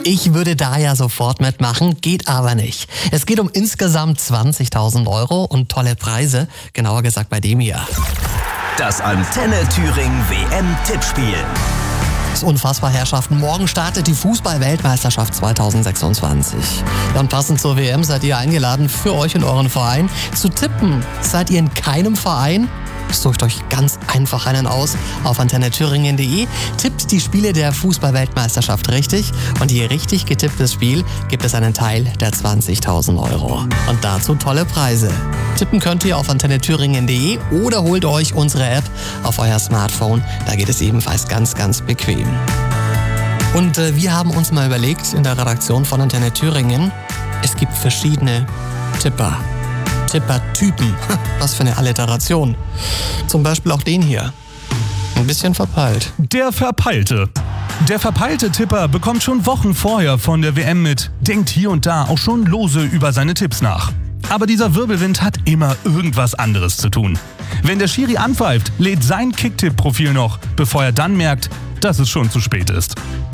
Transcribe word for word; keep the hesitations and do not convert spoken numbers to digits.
Ich würde da ja sofort mitmachen, geht aber nicht. Es geht um insgesamt zwanzigtausend Euro und tolle Preise, genauer gesagt bei dem hier. Das Antenne Thüringen W M-Tippspiel. Das ist unfassbar, Herrschaften. Morgen startet die Fußball-Weltmeisterschaft zweitausendsechsundzwanzig. Ja, und passend zur W M seid ihr eingeladen, für euch und euren Verein zu tippen. Seid ihr in keinem Verein? Sucht euch ganz einfach einen aus auf antenne thüringen punkt de, tippt die Spiele der Fußball-Weltmeisterschaft richtig und je richtig getipptes Spiel gibt es einen Teil der zwanzigtausend Euro. Und dazu tolle Preise. Tippen könnt ihr auf antenne thüringen punkt de oder holt euch unsere App auf euer Smartphone. Da geht es ebenfalls ganz, ganz bequem. Und äh, wir haben uns mal überlegt in der Redaktion von Antenne Thüringen, es gibt verschiedene Tipper. Tippertypen. Was für eine Alliteration. Zum Beispiel auch den hier. Ein bisschen verpeilt. Der Verpeilte. Der verpeilte Tipper bekommt schon Wochen vorher von der W M mit, denkt hier und da auch schon lose über seine Tipps nach. Aber dieser Wirbelwind hat immer irgendwas anderes zu tun. Wenn der Schiri anpfeift, lädt sein Kicktipp-Profil noch, bevor er dann merkt, dass es schon zu spät ist.